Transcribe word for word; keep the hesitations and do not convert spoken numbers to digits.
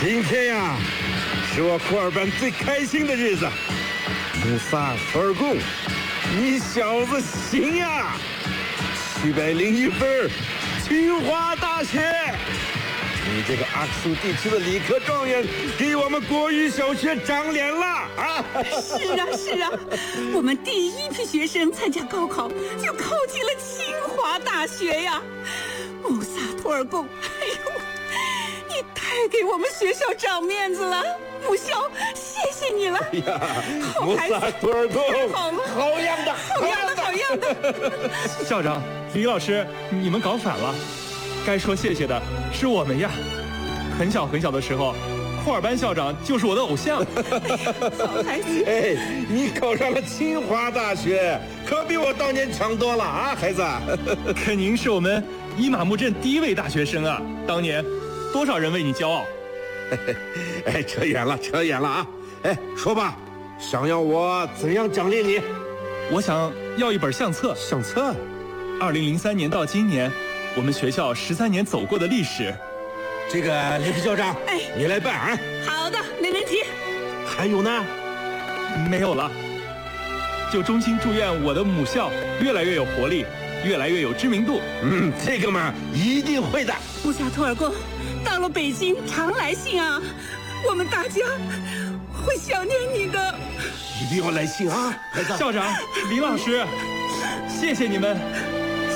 今天呀，是我库尔班最开心的日子。穆萨图尔贡，你小子行呀！七百零一分，清华大学。你这个阿克苏地区的理科状元，给我们国语小学长脸了啊！ 是啊是啊，我们第一批学生参加高考，就考进了清华大学呀！穆萨图尔贡，哎呦，你太给我们学校长面子了，母校，谢谢你了！ 哎呀，穆萨图尔贡， 好了， 好样的， 好样的，好样的！ 校长，李老师，你们搞反了。该说谢谢的是我们呀！很小很小的时候，库尔班校长就是我的偶像。 好孩子， 哎，你考上了清华大学，可比我当年强多了啊，孩子！ 可您是我们伊玛目镇第一位大学生啊！当年多少人为你骄傲？ 哎，扯远了，扯远了啊！哎，说吧，想要我怎样奖励你？ 我想要一本相册。 相册？ 二零零三年到今年，我们学校十三年走过的历史。 这个雷皮校长， 哎， 你来办啊！ 好的，没问题。 还有呢？ 没有了。就衷心祝愿我的母校越来越有活力，越来越有知名度。 嗯，这个嘛，一定会的。 穆萨图尔贡，到了北京常来信啊，我们大家会想念你的。 一定要来信啊，孩子！ 校长，李老师，谢谢你们。